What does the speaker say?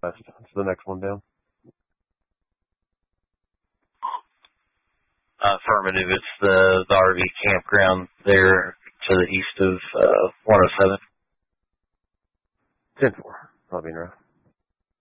That's the next one down. Affirmative. It's the RV campground there to the east of 107. 10-4. Not being rough.